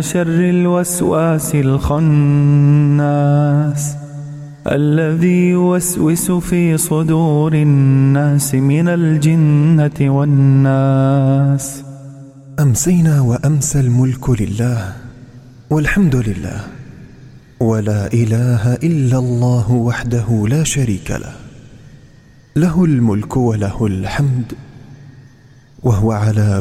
شر الوسواس الخناس الذي يوسوس في صدور الناس من الجنة والناس. أمسينا وأمسى الملك لله، والحمد لله، ولا إله إلا الله وحده لا شريك له، له الملك وله الحمد، وهو على